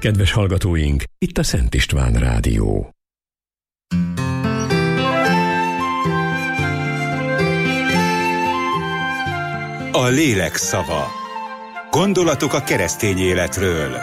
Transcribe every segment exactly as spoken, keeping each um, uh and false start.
Kedves hallgatóink, itt a Szent István Rádió. A lélek szava. Gondolatok a keresztény életről.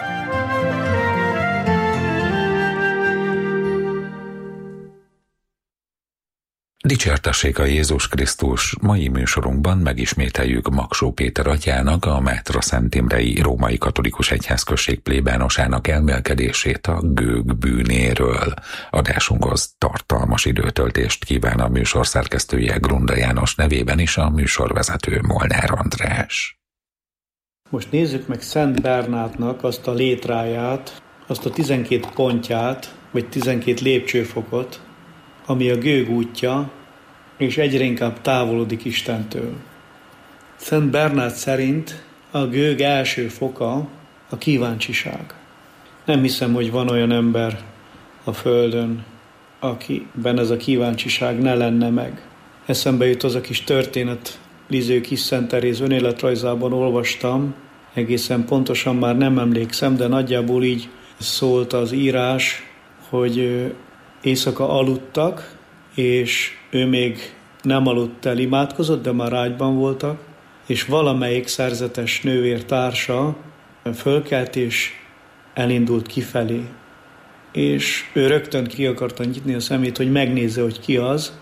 Dicsértessék a Jézus Krisztus! Mai műsorunkban megismételjük Magsó Péter atyának, a Mátra Szent Imrei Római Katolikus Egyházközség plébánosának elmélkedését a gőg bűnéről. Adásunkhoz tartalmas időtöltést kíván a műsor szerkesztője Grunda János nevében is, a műsorvezető Molnár András. Most nézzük meg Szent Bernátnak azt a létráját, azt a tizenkét pontját, vagy tizenkét lépcsőfokot, ami a gőg útja, és egyre inkább távolodik Istentől. Szent Bernát szerint a gőg első foka a kíváncsiság. Nem hiszem, hogy van olyan ember a Földön, akiben ez a kíváncsiság ne lenne meg. Eszembe jut az a kis történet, Liző Kis Szent Teréz önéletrajzában olvastam, egészen pontosan már nem emlékszem, de nagyjából így szólt az írás, hogy éjszaka aludtak, és ő még nem aludt el, imádkozott, de már ágyban voltak, és valamelyik szerzetes nővér társa fölkelt, és elindult kifelé. És ő rögtön ki akarta nyitni a szemét, hogy megnézze, hogy ki az,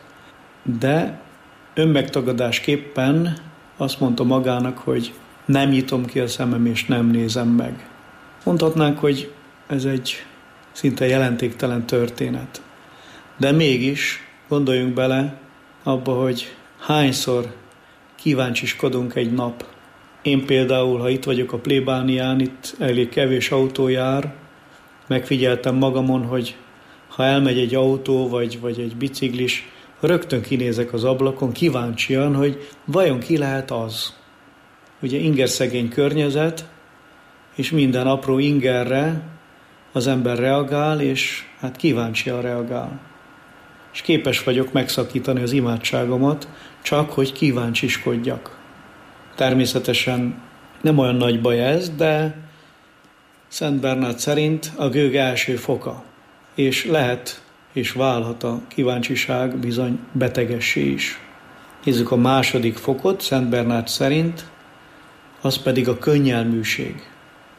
de önmegtagadásképpen azt mondta magának, hogy nem nyitom ki a szemem, és nem nézem meg. Mondhatnánk, hogy ez egy szinte jelentéktelen történet. De mégis gondoljunk bele abba, hogy hányszor kíváncsiskodunk egy nap. Én például, ha itt vagyok a plébánián, itt elég kevés autó jár, megfigyeltem magamon, hogy ha elmegy egy autó, vagy, vagy egy biciklis, rögtön kinézek az ablakon, kíváncsian, hogy vajon ki lehet az. Ugye ingerszegény környezet, és minden apró ingerre az ember reagál, és hát kíváncsian reagál. És képes vagyok megszakítani az imádságomat, csak hogy kíváncsiskodjak. Természetesen nem olyan nagy baj ez, de Szent Bernát szerint a gőg első foka, és lehet és válhat a kíváncsiság bizony betegessé is. Nézzük a második fokot, Szent Bernát szerint, az pedig a könnyelműség.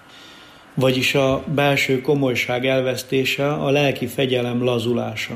Vagyis a belső komolyság elvesztése, a lelki fegyelem lazulása.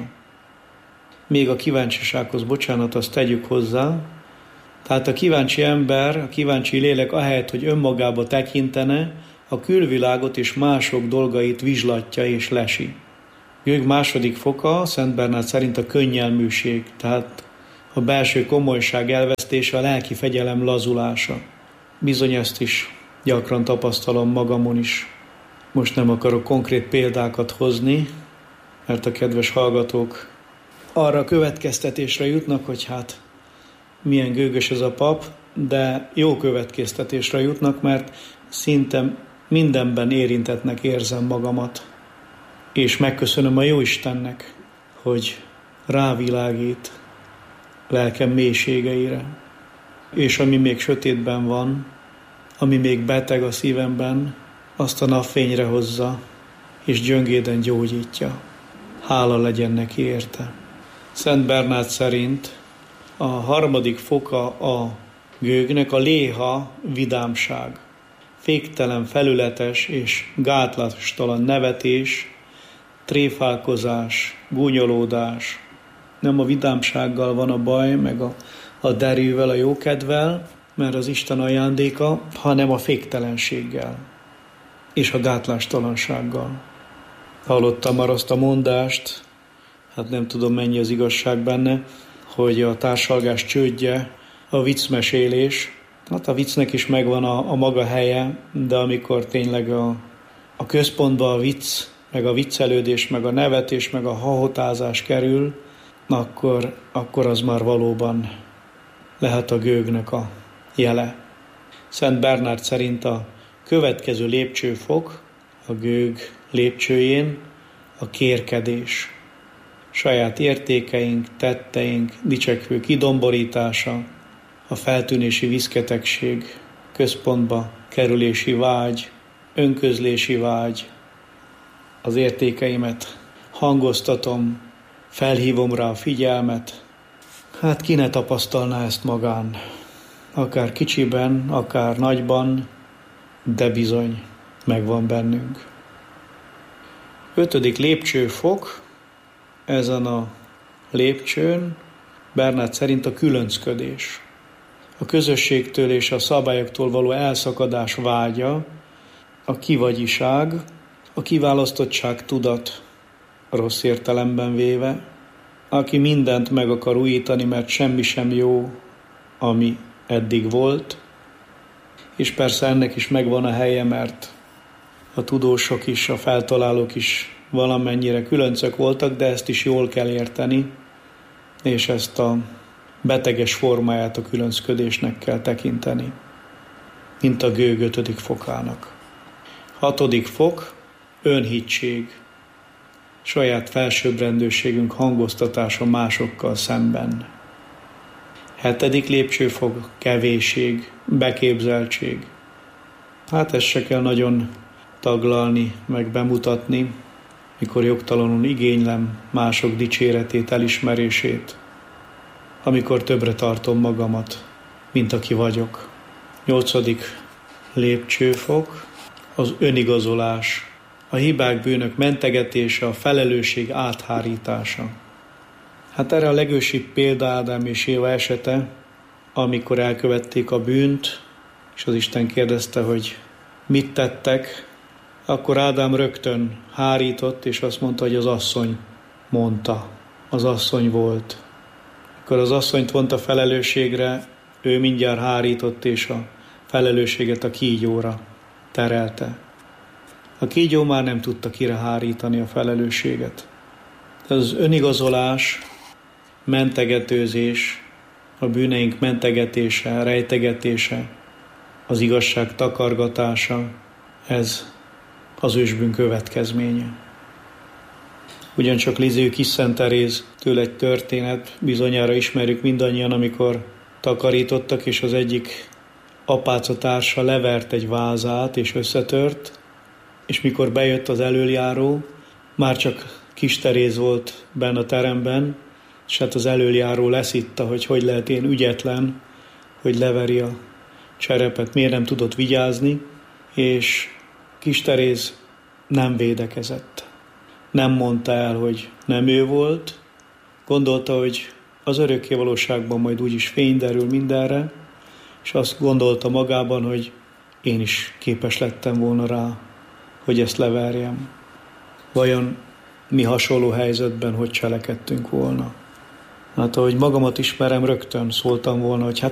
Még a kíváncsisághoz, bocsánat, azt tegyük hozzá. Tehát a kíváncsi ember, a kíváncsi lélek ahelyett, hogy önmagába tekintene, a külvilágot és mások dolgait vizslatja és lesi. Gőg második foka, Szent Bernát szerint a könnyelműség, tehát a belső komolyság elvesztése, a lelki fegyelem lazulása. Bizony ezt is gyakran tapasztalom magamon is. Most nem akarok konkrét példákat hozni, mert a kedves hallgatók arra a következtetésre jutnak, hogy hát milyen gőgös ez a pap, de jó következtetésre jutnak, mert szinte mindenben érintettnek érzem magamat. És megköszönöm a Jóistennek, hogy rávilágít lelkem mélységeire. És ami még sötétben van, ami még beteg a szívemben, azt a napfényre hozza, és gyöngéden gyógyítja. Hála legyen neki érte. Szent Bernát szerint a harmadik foka a gőgnek a léha vidámság. Féktelen, felületes és gátlástalan nevetés, tréfálkozás, gúnyolódás. Nem a vidámsággal van a baj, meg a, a derűvel, a jókedvel, mert az Isten ajándéka, hanem a féktelenséggel és a gátlástalansággal. Hallottam már azt a mondást, hát nem tudom mennyi az igazság benne, hogy a társalgás csődje a viccmesélés. Hát a viccnek is megvan a, a maga helye, de amikor tényleg a, a központba a vicc, meg a viccelődés, meg a nevetés, meg a hahotázás kerül, akkor, akkor az már valóban lehet a gőgnek a jele. Szent Bernát szerint a következő lépcsőfok a gőg lépcsőjén a kérkedés. Saját értékeink, tetteink, dicsekvő kidomborítása, a feltűnési viszketegség, központba kerülési vágy, önközlési vágy, az értékeimet hangoztatom, felhívom rá a figyelmet. Hát ki ne tapasztalná ezt magán, akár kicsiben, akár nagyban, de bizony megvan bennünk. Ötödik lépcsőfok, ezen a lépcsőn Bernát szerint a különcködés. A közösségtől és a szabályoktól való elszakadás vágya, a kivagyiság, a kiválasztottság tudat, rossz értelemben véve, aki mindent meg akar újítani, mert semmi sem jó, ami eddig volt, és persze ennek is megvan a helye, mert a tudósok is, a feltalálók is valamennyire különcök voltak, de ezt is jól kell érteni, és ezt a beteges formáját a különcködésnek kell tekinteni, mint a gőg ötödik fokának. Hatodik fok, önhittség, saját felsőbbrendűségünk hangoztatása másokkal szemben. Hetedik lépcsőfok, kevésség, beképzeltség. Hát ezt se kell nagyon taglalni, meg bemutatni, mikor jogtalanul igénylem mások dicséretét, elismerését, amikor többre tartom magamat, mint aki vagyok. Nyolcadik lépcsőfok, az önigazolás, a hibák, bűnök mentegetése, a felelősség áthárítása. Hát erre a legősibb példa Ádám és Éva esete, amikor elkövették a bűnt, és az Isten kérdezte, hogy mit tettek, akkor Ádám rögtön hárított, és azt mondta, hogy az asszony mondta, az asszony volt. Akkor az asszonyt vonta felelősségre, ő mindjárt hárított, és a felelősséget a kígyóra terelte. A kígyó már nem tudta kire hárítani a felelősséget. Az önigazolás, mentegetőzés, a bűneink mentegetése, rejtegetése, az igazság takargatása, ez az ősbűn következménye. Ugyancsak Lizée Kis Szent Teréz tőle egy történet, bizonyára ismerjük mindannyian, amikor takarítottak, és az egyik apácatársa levert egy vázát, és összetört, és mikor bejött az elöljáró, már csak Kis Teréz volt benne a teremben, és hát az elöljáró leszitta, hogy hogy lehet én ügyetlen, hogy leveri a cserepet, miért nem tudott vigyázni, és Kis Teréz nem védekezett. Nem mondta el, hogy nem ő volt, gondolta, hogy az örökké valóságban majd úgyis fény derül mindenre, és azt gondolta magában, hogy én is képes lettem volna rá, hogy ezt leverjem. Vajon mi hasonló helyzetben hogy cselekedtünk volna? Hát ahogy magamat ismerem, rögtön szóltam volna, hogy hát